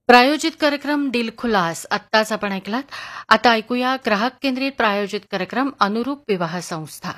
प्रायोजित कार्यक्रम दिलखुलास आत्ताच आपण ऐकलात. आता ऐकूया ग्राहक केंद्रित प्रायोजित कार्यक्रम अनुरूप विवाह संस्था.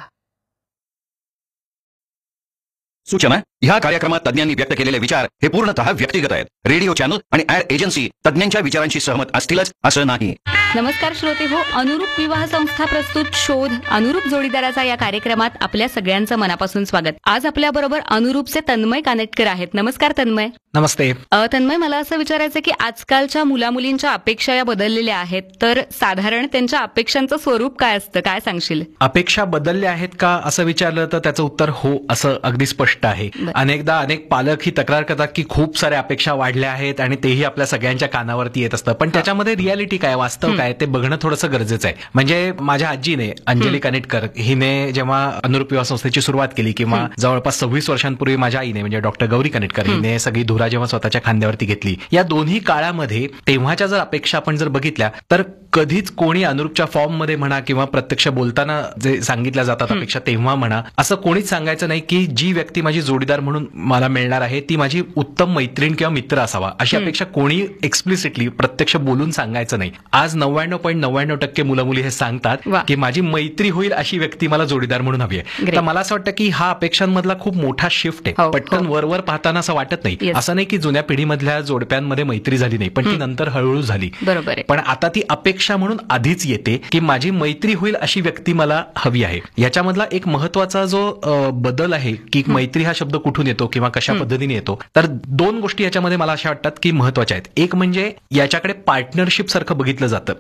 सूचना: ह्या कार्यक्रमात तज्ञांनी व्यक्त केलेले विचार हे पूर्णतः व्यक्तिगत आहेत. रेडिओ चॅनल आणि ऍड एजन्सी तज्ञांच्या विचारांशी सहमत असतीलच असं नाही. नमस्कार श्रोते हो, अनुरूप विवाह संस्था प्रस्तुत शोध अनुरूप जोडीदाराचा या कार्यक्रमात आपल्या सगळ्यांचं मनापासून स्वागत. आज आपल्या बरोबर अनुरूपचे तन्मय कानेटकर आहेत. नमस्कार तन्मय. नमस्ते. तन्मय, मला असं विचारायचं की आजकालच्या मुलामुलींच्या अपेक्षा या बदललेल्या आहेत, तर साधारण त्यांच्या अपेक्षांचं स्वरूप काय असतं, काय सांगशील? अपेक्षा बदलल्या आहेत का असं विचारलं तर त्याचं उत्तर हो असं अगदी स्पष्ट आहे. अनेकदा अनेक पालक ही तक्रार करतात की खूप साऱ्या अपेक्षा वाढल्या आहेत आणि तेही आपल्या सगळ्यांच्या कानावरती येत असतं, पण त्याच्यामध्ये रियालिटी काय, वास्तव काय ते बघणं थोडंसं गरजेचं आहे. म्हणजे माझ्या आजीने, अंजली कानेटकर, हिने जेव्हा अनुरूप विवाह संस्थेची सुरुवात केली किंवा जवळपास 26 वर्षांपूर्वी माझ्या आईने म्हणजे डॉक्टर गौरी कानेटकर हिने सगळी धुरा जेव्हा स्वतःच्या खांद्यावरती घेतली, या दोन्ही काळामध्ये तेव्हाच्या जर अपेक्षा आपण जर बघितल्या तर कधीच कोणी अनुरूपच्या फॉर्म मध्ये म्हणा किंवा प्रत्यक्ष बोलताना जे सांगितल्या जातात अपेक्षा तेव्हा म्हणा, असं कोणीच सांगायचं नाही की जी व्यक्ती माझी जोडीदार म्हणून मला मिळणार आहे ती माझी उत्तम मैत्रीण किंवा मित्र असावा, अशी अपेक्षा कोणी एक्सप्लिसिटली प्रत्यक्ष बोलून सांगायचं नाही. आज 99.99% मुलं मुली हे सांगतात की माझी मैत्री होईल अशी व्यक्ती मला जोडीदार म्हणून हवी आहे. तर मला असं वाटतं की हा अपेक्षांमधला खूप मोठा शिफ्ट आहे. पटकन वरवर पाहताना असं वाटत नाही. असं नाही की जुन्या पिढीमधल्या जोडप्यांमध्ये मैत्री झाली नाही, पण ती नंतर हळूहळू झाली. बरोबर. पण आता ती अपेक्षा म्हणून आधीच येते की माझी मैत्री होईल अशी व्यक्ती मला हवी आहे. याच्यामधला एक महत्वाचा जो बदल आहे की मैत्री हा शब्द कुठून येतो किंवा कशा पद्धतीने येतो, तर दोन गोष्टी याच्यामध्ये मला अशा वाटतात की महत्वाच्या आहेत. एक म्हणजे याच्याकडे पार्टनरशिप सारखं बघितलं जातं.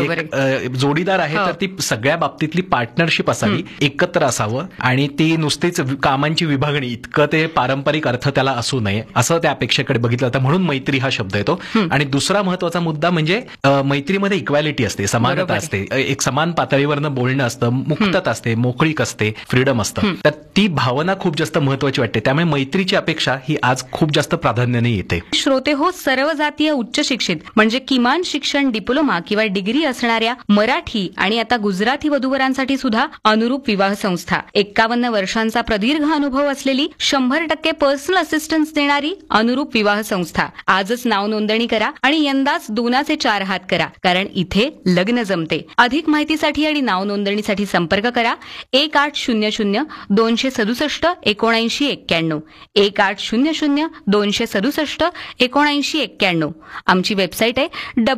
जोडीदार आहे तर ती सगळ्या बाबतीतली पार्टनरशिप असावी, एकत्र असावं आणि ती नुसतीच कामांची विभागणी इतकं ते पारंपरिक अर्थ त्याला असू नये असं त्या अपेक्षेकडे बघितलं जातं. म्हणून मैत्री हा शब्द येतो. आणि दुसरा महत्वाचा मुद्दा म्हणजे मैत्रीमध्ये इक्वॅलिटी असते, समानता असते, एक समान पातळीवरनं बोलणं असतं, मुक्तता असते, मोकळीक असते, फ्रीडम असतं. तर ती भावना खूप जास्त महत्वाची वाटते. त्यामुळे मैत्रीची अपेक्षा ही आज खूप जास्त प्राधान्याने येते. श्रोते हो, सर्व जातीय उच्च शिक्षित म्हणजे किमान शिक्षण डिप्लोमा किंवा डिग्री असणाऱ्या मराठी आणि आता गुजराती वधूवरांसाठी सुद्धा अनुरूप विवाह संस्था, 51 वर्षांचा प्रदीर्घ अनुभव असलेली, 100% पर्सनल असिस्टन्स देणारी अनुरूप विवाह संस्था. आजच नाव नोंदणी करा आणि यंदाच 2चे 4 हात करा, कारण इथे लग्न जमते. अधिक माहितीसाठी आणि नाव नोंदणीसाठी संपर्क करा 1800 267 7991 1800 267 7991. आमची वेबसाईट आहे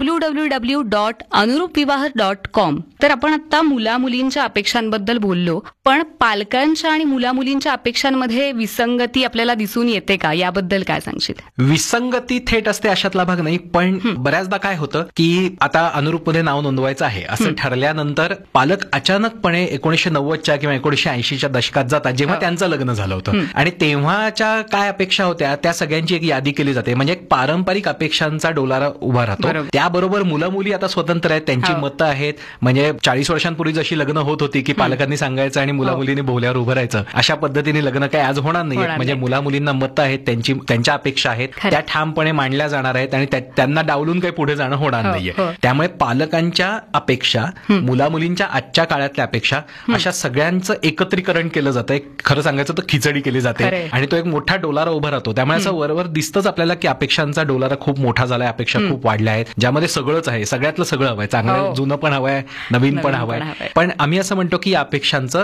www.anurupvivah.com. तर आपण आता मुला-मुलींच्या अपेक्षांबद्दल बोललो, पण पालकांच्या आणि मुला-मुलींच्या अपेक्षांमध्ये विसंगती आपल्याला दिसून येते का, याबद्दल काय सांगशील? विसंगती थेट असते अशातला भाग नाही, पण बऱ्याचदा काय होतं की आता अनुरूपमध्ये नाव नोंदवायचं आहे असं ठरल्यानंतर पालक अचानकपणे 1990च्या किंवा 1980च्या दशकात जातात, जेव्हा त्यांचं लग्न झालं होतं आणि तेव्हाच्या काय अपेक्षा होत्या त्या सगळ्यांची एक यादी केली जाते. म्हणजे एक पारंपरिक अपेक्षांचा डोलारा उभा राहतो. त्याबरोबर मुलं मुली आता स्वतंत्र आहेत, त्यांची मतं आहेत. म्हणजे 40 वर्षांपूर्वी जशी लग्न होत होती की पालकांनी सांगायचं आणि मुला मुलींनी बोल्यावर उभं राहायचं, अशा पद्धतीने लग्न काय आज होणार नाही. म्हणजे मुला मुलींना मतं आहेत, त्यांच्या अपेक्षा आहेत, त्या ठामपणे मांडल्या जाणार आहेत आणि त्यांना डावलून काही पुढे जाणं होणार नाहीये. त्यामुळे पालकांच्या अपेक्षा, मुला मुलींच्या आजच्या काळातल्या अपेक्षा, अशा सगळ्यांचं एकत्रीकरण केलं जातं. खरं सांगायचं तर खिचडी केली जाते आणि तो एक मोठा डोलारा उभा राहतो. त्यामुळे असं वरवर दिसतंच आपल्याला की अपेक्षांचा डोलारा खूप मोठा झालाय, अपेक्षा खूप वाढल्या आहेत, ज्यामध्ये सगळंच आहे, सगळ्यातलं सगळं हवंय, चांगलं जुनं पण हवंय, नवीन पण हवंय. पण आम्ही असं म्हणतो की या अपेक्षांचं